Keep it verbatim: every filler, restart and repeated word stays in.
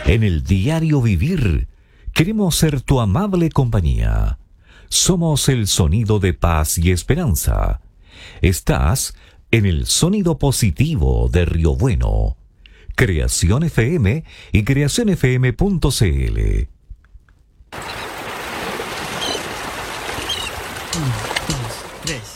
En el diario vivir, queremos ser tu amable compañía. Somos el sonido de paz y esperanza. Estás en el sonido positivo de Río Bueno. Creación F M y creación f m punto c l. Un, dos, tres.